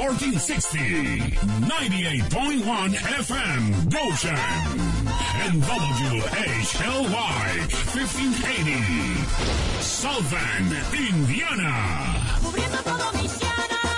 1460, 98.1 FM, Goshen, and WHLY 1580, South Bend, Indiana. Cubriendo todo Michiana.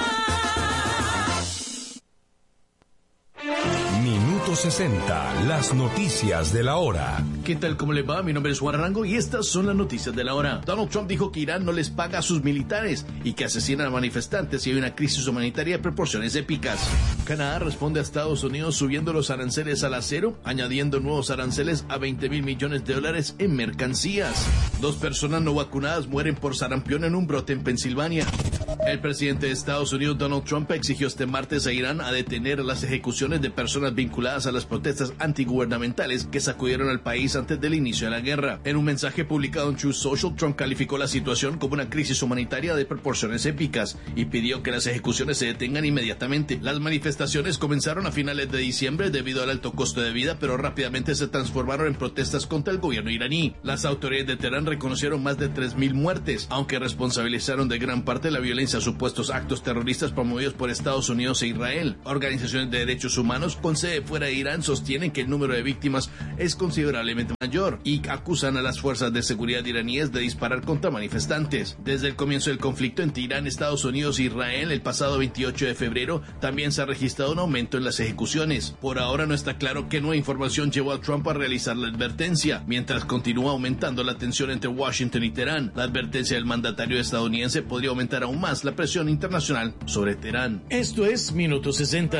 Minuto 60, las noticias de la hora. ¿Qué tal? ¿Cómo le va? Mi nombre es Juan Arango y estas son las noticias de la hora. Donald Trump dijo que Irán no les paga a sus militares y que asesinan a manifestantes y hay una crisis humanitaria de proporciones épicas. Canadá responde a Estados Unidos subiendo los aranceles al acero, añadiendo nuevos aranceles a $20,000 millones en mercancías. 2 personas no vacunadas mueren por sarampión en un brote en Pensilvania. El presidente de Estados Unidos, Donald Trump, exigió este martes a Irán a detener las ejecuciones de personas vinculadas a las protestas antigubernamentales que sacudieron al país antes del inicio de la guerra. En un mensaje publicado en Truth Social, Trump calificó la situación como una crisis humanitaria de proporciones épicas y pidió que las ejecuciones se detengan inmediatamente. Las manifestaciones comenzaron a finales de diciembre debido al alto costo de vida, pero rápidamente se transformaron en protestas contra el gobierno iraní. Las autoridades de Teherán reconocieron más de 3,000 muertes, aunque responsabilizaron de gran parte de la violencia a supuestos actos terroristas promovidos por Estados Unidos e Israel. Organizaciones de derechos humanos con sede fuera de Irán sostienen que el número de víctimas es considerablemente mayor y acusan a las fuerzas de seguridad iraníes de disparar contra manifestantes. Desde el comienzo del conflicto entre Irán, Estados Unidos e Israel, el pasado 28 de febrero, también se ha registrado un aumento en las ejecuciones. Por ahora no está claro qué nueva información llevó a Trump a realizar la advertencia, mientras continúa aumentando la tensión entre Washington y Teherán. La advertencia del mandatario estadounidense podría aumentar aún más la presión internacional sobre Teherán. Esto es Minuto 60.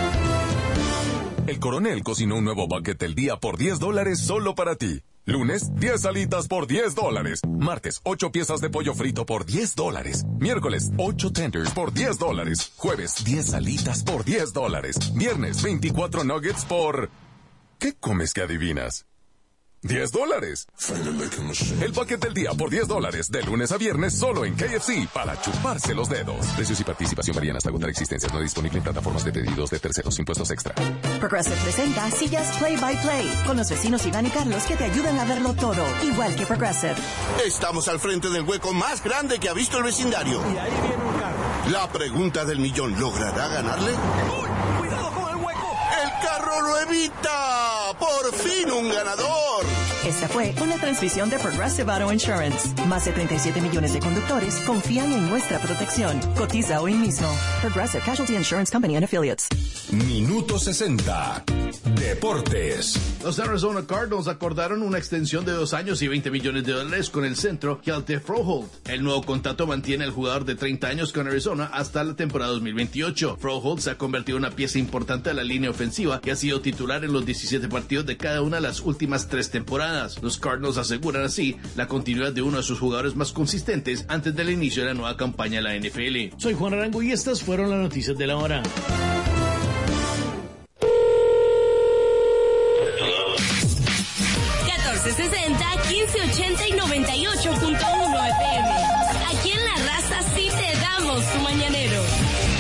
El Coronel cocinó un nuevo bucket del día por $10 solo para ti. Lunes, 10 alitas por $10. Martes, 8 piezas de pollo frito por $10. Miércoles, 8 tenders por $10. Jueves, 10 alitas por $10. Viernes, 24 nuggets por... ¿Qué comes que adivinas? $10. El bucket del día por $10, de lunes a viernes solo en KFC, para chuparse los dedos. Precios y participación varían hasta agotar existencias. No disponible en plataformas de pedidos de terceros, impuestos extra. Progressive presenta sillas Play by Play, con los vecinos Iván y Carlos que te ayudan a verlo todo, igual que Progressive. Estamos al frente del hueco más grande que ha visto el vecindario. Y ahí viene un carro. La pregunta del millón, ¿logrará ganarle? ¡Uy! ¡Cuidado con el hueco! ¡El carro lo evita! ¡Por fin un ganador! Esta fue una transmisión de Progressive Auto Insurance. Más de 37 millones de conductores confían en nuestra protección. Cotiza hoy mismo. Progressive Casualty Insurance Company and Affiliates. Minuto 60. Deportes. Los Arizona Cardinals acordaron una extensión de 2 años y $20 millones con el centro Hjalte Froholt. El nuevo contrato mantiene al jugador de 30 años con Arizona hasta la temporada 2028. Froholt se ha convertido en una pieza importante de la línea ofensiva que ha sido titular en los 17 partidos de cada una de las últimas 3 temporadas. Los Cardinals aseguran así la continuidad de uno de sus jugadores más consistentes antes del inicio de la nueva campaña de la NFL. Soy Juan Arango y estas fueron las noticias de la hora. ...1460, 1580 y 98.1 FM. Aquí en La Raza sí te damos tu mañanero.